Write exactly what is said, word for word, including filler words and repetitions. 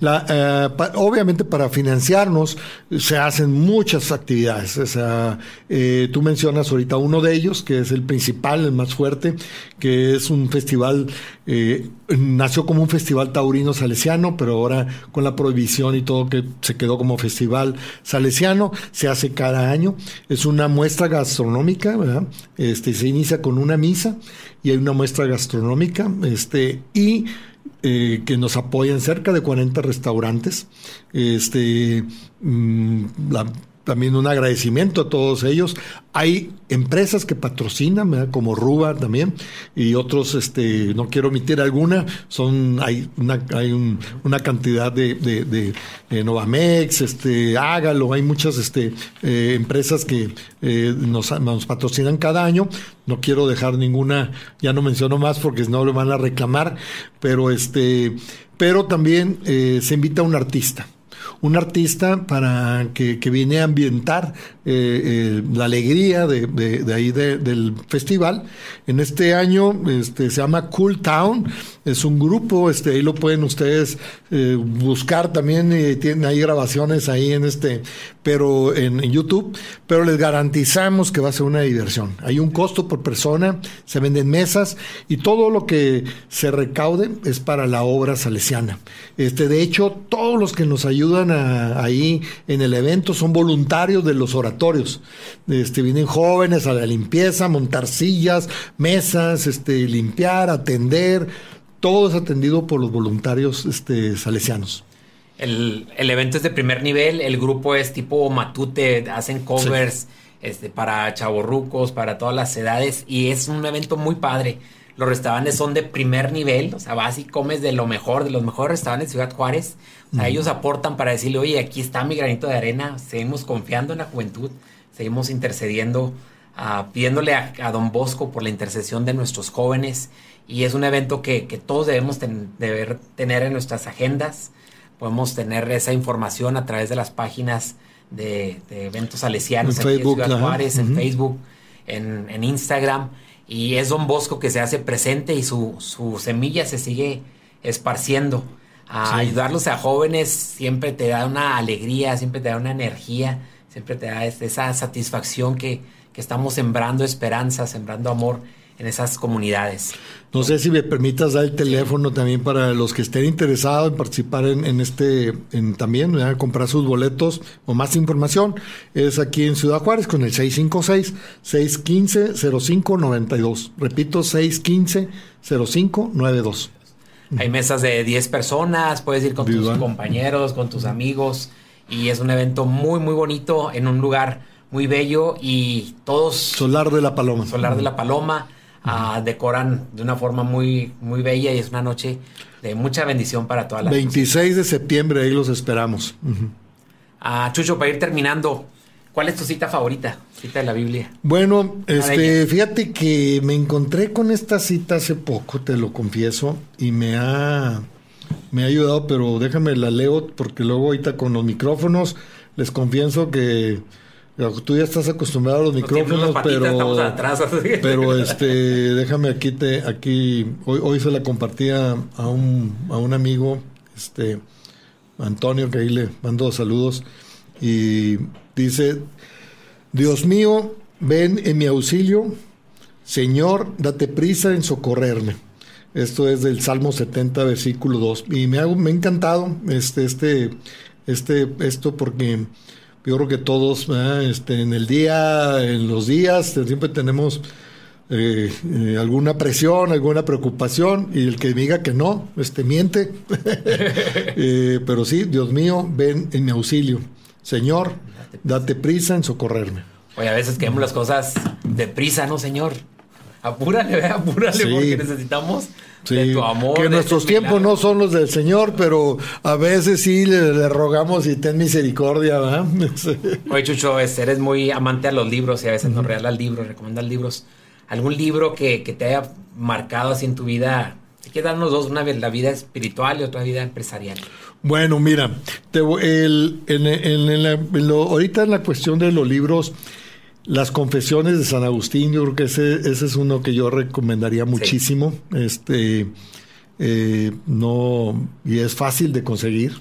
La, eh, pa, obviamente para financiarnos se hacen muchas actividades. O sea, eh, tú mencionas ahorita uno de ellos, que es el principal, el más fuerte, que es un festival, eh, nació como un festival taurino salesiano, pero ahora con la prohibición y todo que se quedó como festival salesiano, se hace cada año. Es una muestra gastronómica, ¿verdad? Este, se inicia con una misa y hay una muestra gastronómica, este, y Eh, que nos apoyan cerca de cuarenta restaurantes. Este, mmm, la, también un agradecimiento a todos ellos. Hay empresas que patrocinan, ¿verdad? Como Ruba también, y otros, este, no quiero omitir alguna, son, hay una, hay un, una cantidad de, de, de, de Novamex, este, Hágalo, hay muchas este, eh, empresas que eh, nos, nos patrocinan cada año. No quiero dejar ninguna, ya no menciono más porque no le van a reclamar, pero este, pero también eh, se invita a un artista. Un artista para que, que viene a ambientar eh, eh, la alegría de, de, de ahí de, del festival. En este año este, se llama Cool Town, es un grupo, este, ahí lo pueden ustedes eh, buscar también, eh, tienen ahí grabaciones ahí en este, pero en, en YouTube, pero les garantizamos que va a ser una diversión. Hay un costo por persona, se venden mesas y todo lo que se recaude es para la obra salesiana. Este, de hecho, todos los que nos ayudan a, ahí en el evento son voluntarios de los oratorios. Este, vienen jóvenes a la limpieza, montar sillas, mesas, este, limpiar, atender. Todo es atendido por los voluntarios este, salesianos. El, el evento es de primer nivel, el grupo es tipo Matute, hacen covers sí. este, para chavorrucos, para todas las edades, y es un evento muy padre. Los restaurantes son de primer nivel, o sea, vas y comes de lo mejor, de los mejores restaurantes de Ciudad Juárez. O sea, mm. ellos aportan para decirle, oye, aquí está mi granito de arena, seguimos confiando en la juventud, seguimos intercediendo, uh, pidiéndole a, a Don Bosco por la intercesión de nuestros jóvenes, y es un evento que, que todos debemos ten, deber tener en nuestras agendas. Podemos tener esa información a través de las páginas de, de eventos salesianos en aquí Facebook, en Ciudad ajá. Juárez, uh-huh. en Facebook, en, en Instagram. Y es Don Bosco que se hace presente y su, su semilla se sigue esparciendo. A sí. ayudarlos a jóvenes siempre te da una alegría, siempre te da una energía, siempre te da esa satisfacción que, que estamos sembrando esperanza, sembrando amor en esas comunidades. No sé si me permitas dar el teléfono sí. también para los que estén interesados en participar en, en este, en también, ¿verdad? Comprar sus boletos o más información. Es aquí en Ciudad Juárez con el seis cinco seis, seis uno cinco, cero cinco nueve dos. Repito, seis uno cinco, cero cinco nueve dos. Hay mesas de diez personas, puedes ir con Individual. tus compañeros, con tus amigos, y es un evento muy, muy bonito en un lugar muy bello y todos... Solar de la Paloma. Solar de la Paloma. Uh, decoran de una forma muy, muy bella y es una noche de mucha bendición para toda la veintiséis de septiembre, ahí los esperamos. Uh-huh. Uh, Chucho, para ir terminando, ¿cuál es tu cita favorita? Cita de la Biblia. Bueno, este, fíjate que me encontré con esta cita hace poco, te lo confieso, y me ha, me ha ayudado, pero déjame la leo porque luego ahorita con los micrófonos les confieso que tú ya estás acostumbrado a los, los micrófonos, patitas, pero estamos atrás, pero este, déjame aquí te, aquí hoy, hoy se la compartía a un a un amigo, este Antonio, que ahí le mando saludos, y dice: Dios mío, ven en mi auxilio, Señor, date prisa en socorrerme. Esto es del Salmo setenta, versículo dos, y me ha, me ha encantado este este este esto porque yo creo que todos, ¿eh? este, en el día, en los días, siempre tenemos eh, eh, alguna presión, alguna preocupación, y el que diga que no, este, miente. eh, pero sí, Dios mío, ven en mi auxilio. Señor, date prisa en socorrerme. Oye, a veces queremos las cosas deprisa, ¿no, Señor? Apúrale, ¿eh? apúrale, sí. porque necesitamos... Sí, de tu amor, que nuestros tiempos no son los del Señor, pero a veces sí le, le rogamos y ten misericordia, ¿verdad? Sí. Oye, Chucho, eres muy amante a los libros y a veces uh-huh. nos regalas libros, recomiendas libros. ¿Algún libro que, que te haya marcado así en tu vida? Si quieres darnos dos, una vez la vida espiritual y otra vida empresarial. Bueno, mira, te, el, en, en, en la, en lo, ahorita en la cuestión de los libros, Las Confesiones de San Agustín, yo creo que ese, ese es uno que yo recomendaría muchísimo. Sí. Este, eh, no, y es fácil de conseguir.